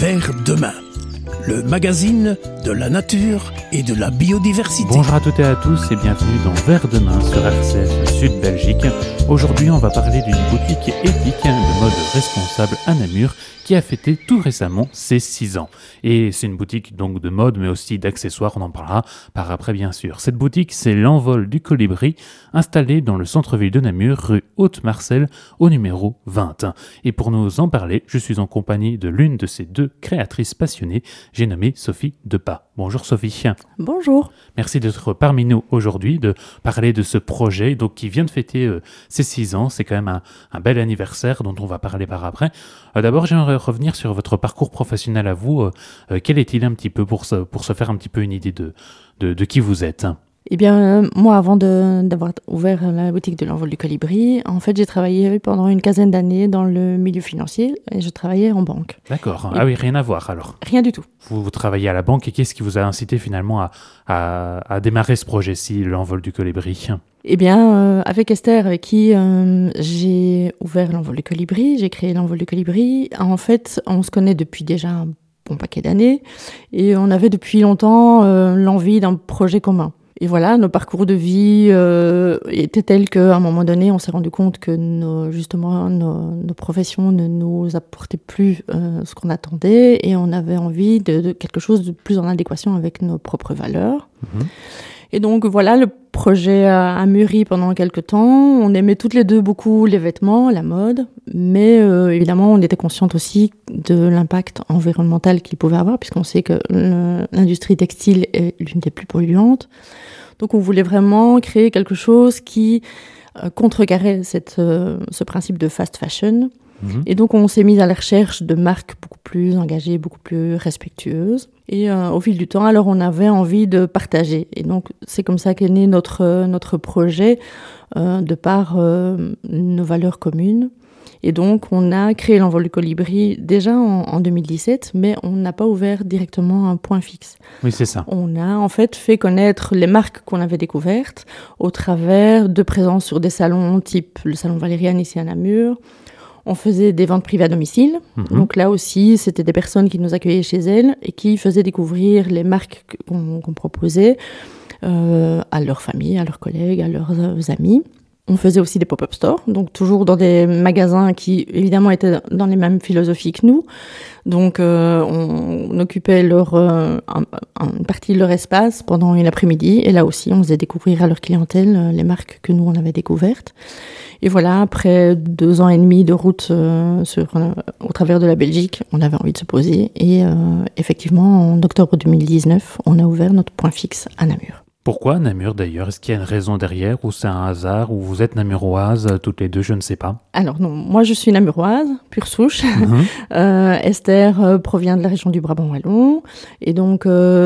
Vers demain, le magazine de la nature et de la biodiversité. Bonjour à toutes et à tous et bienvenue dans Vers demain sur RCF Sud Belgique. Aujourd'hui, on va parler d'une boutique éthique de mode responsable à Namur qui a fêté tout récemment ses 6 ans. Et c'est une boutique donc de mode mais aussi d'accessoires, on en parlera par après bien sûr. Cette boutique, c'est l'Envol du Colibri, installée dans le centre-ville de Namur, rue Haute-Marcel, au numéro 20. Et pour nous en parler, je suis en compagnie de l'une de ces deux créatrices passionnées, j'ai nommé Sophie Depas. Bonjour Sophie. Bonjour. Merci d'être parmi nous aujourd'hui, de parler de ce projet donc, qui vient de fêter ses 6 ans. C'est quand même un bel anniversaire dont on va parler par après. D'abord, j'aimerais revenir sur votre parcours professionnel à vous. Quel est-il un petit peu pour se faire un petit peu une idée de qui vous êtes? Eh bien, moi, avant d'avoir ouvert la boutique de l'Envol du Colibri, en fait, j'ai travaillé pendant une quinzaine d'années dans le milieu financier et je travaillais en banque. D'accord. Ah oui, rien à voir alors. Rien du tout. Vous travaillez à la banque et qu'est-ce qui vous a incité finalement à démarrer ce projet-ci, l'Envol du Colibri? Eh bien, avec Esther, avec qui j'ai ouvert l'Envol du Colibri, j'ai créé l'Envol du Colibri. En fait, on se connaît depuis déjà un bon paquet d'années et on avait depuis longtemps l'envie d'un projet commun. Et voilà, nos parcours de vie étaient tels qu'à un moment donné, on s'est rendu compte que nos professions ne nous apportaient plus ce qu'on attendait et on avait envie de quelque chose de plus en adéquation avec nos propres valeurs. Mmh. Et donc voilà, le projet a mûri pendant quelques temps. On aimait toutes les deux beaucoup les vêtements, la mode, mais évidemment, on était consciente aussi de l'impact environnemental qu'il pouvait avoir, puisqu'on sait que l'industrie textile est l'une des plus polluantes. Donc on voulait vraiment créer quelque chose qui contrecarrait ce principe de fast fashion. Mmh. Et donc on s'est mis à la recherche de marques beaucoup plus engagées, beaucoup plus respectueuses. Et au fil du temps, alors on avait envie de partager. Et donc c'est comme ça qu'est né notre projet de par nos valeurs communes. Et donc on a créé l'Envol du Colibri déjà en 2017, mais on n'a pas ouvert directement un point fixe. Oui, c'est ça. On a en fait fait connaître les marques qu'on avait découvertes au travers de présences sur des salons type le salon Valériane ici à Namur. On faisait des ventes privées à domicile. Mmh. Donc là aussi, c'était des personnes qui nous accueillaient chez elles et qui faisaient découvrir les marques qu'on proposait à leur famille, à leurs collègues, à leurs amis. On faisait aussi des pop-up stores, donc toujours dans des magasins qui, évidemment, étaient dans les mêmes philosophies que nous. Donc, on occupait une partie de leur espace pendant une après-midi. Et là aussi, on faisait découvrir à leur clientèle les marques que nous, on avait découvertes. Et voilà, après 2 ans et demi de route au travers de la Belgique, on avait envie de se poser. Et effectivement, en octobre 2019, on a ouvert notre point fixe à Namur. Pourquoi Namur d'ailleurs? Est-ce qu'il y a une raison derrière ou c'est un hasard ou vous êtes namuroise toutes les deux, je ne sais pas. Alors non, moi je suis namuroise, pure souche. Mmh. Esther provient de la région du Brabant wallon et donc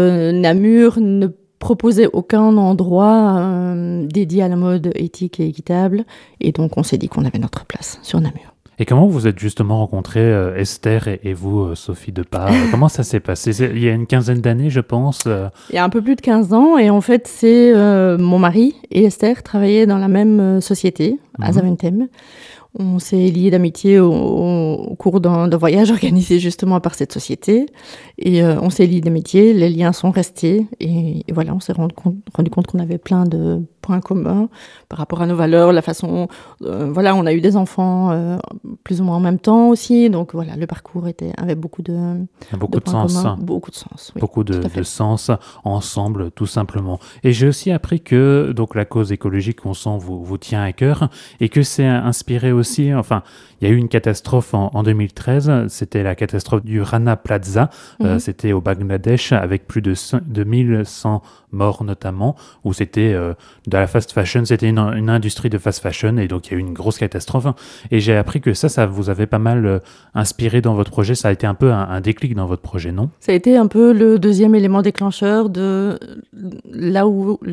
Namur ne proposait aucun endroit dédié à la mode éthique et équitable et donc on s'est dit qu'on avait notre place sur Namur. Et comment vous êtes justement rencontrés, Esther et vous, Sophie Depas? Comment ça s'est passé? Il y a une quinzaine d'années, je pense. Il y a un peu plus de 15 ans. Et en fait, c'est mon mari et Esther travaillaient dans la même société, à Zaventem. On s'est liés d'amitié au cours d'un voyage organisé justement par cette société. Et on s'est liés d'amitié, les liens sont restés. Et voilà, on s'est rendu compte qu'on avait plein de points communs par rapport à nos valeurs, la façon... voilà, on a eu des enfants plus ou moins en même temps aussi. Donc voilà, le parcours avait beaucoup de sens. Communs, beaucoup de sens. Oui, beaucoup de sens ensemble, tout simplement. Et j'ai aussi appris que donc, la cause écologique, on sent, vous tient à cœur et que c'est inspiré aussi... Enfin, il y a eu une catastrophe en 2013, c'était la catastrophe du Rana Plaza, c'était au Bangladesh avec plus de 2100 morts notamment, où c'était de la fast fashion, c'était une industrie de fast fashion et donc il y a eu une grosse catastrophe. Et j'ai appris que ça vous avait pas mal inspiré dans votre projet, ça a été un peu un déclic dans votre projet, non? Ça a été un peu le deuxième élément déclencheur de là où